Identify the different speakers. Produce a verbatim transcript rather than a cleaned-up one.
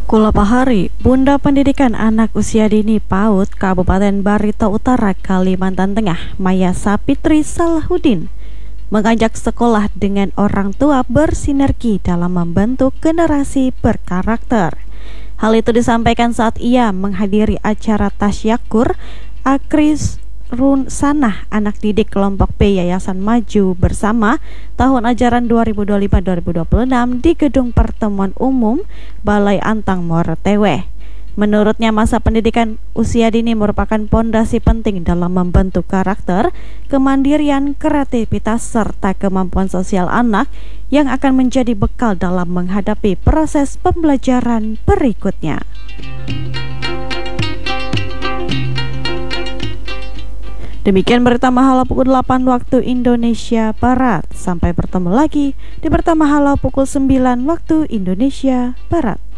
Speaker 1: Kulapahari, Bunda Pendidikan Anak Usia Dini PAUD Kabupaten Barito Utara, Kalimantan Tengah, Maya Sapitri Salahuddin, mengajak sekolah dengan orang tua bersinergi dalam membentuk generasi berkarakter. Hal itu disampaikan saat ia menghadiri acara tasyakur Akris Run Sanah Anak Didik Kelompok B Yayasan Maju Bersama tahun ajaran dua ribu dua puluh lima dua ribu dua puluh enam di Gedung Pertemuan Umum Balai Antang Moretewe. Menurutnya, masa pendidikan usia dini merupakan pondasi penting dalam membentuk karakter, kemandirian, kreativitas, serta kemampuan sosial anak yang akan menjadi bekal dalam menghadapi proses pembelajaran berikutnya. Demikian berita Mahala pukul delapan waktu Indonesia Barat. Sampai bertemu lagi di berita Mahala pukul sembilan waktu Indonesia Barat.